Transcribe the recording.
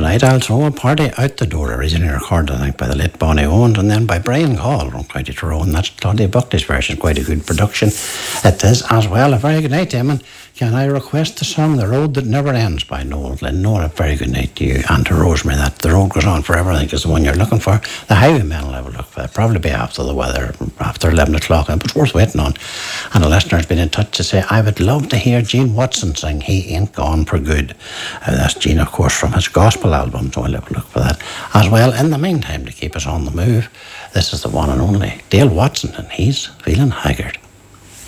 tonight. Also, a party out the door, originally recorded, I think, by the late Bonnie Owens and then by Brian Call from County Tyrone. That's Claudia Buckley's version, quite a good production. It is as well. A very good night, Eamon. Can I request the song The Road That Never Ends by Noel Glynn? Noel, a very good night to you and to Rosemary. That The Road Goes On Forever, I think, is the one you're looking for. The Highwaymen will have a look for it. Probably be after the weather, after 11 o'clock, but it's worth waiting on. And a listener's been in touch to say, I would love to hear Gene Watson sing He Ain't Gone For Good. That's Gene, of course, from his gospel album, so we'll have a look for that as well. In the meantime, to keep us on the move, this is the one and only Dale Watson, and he's feeling haggard.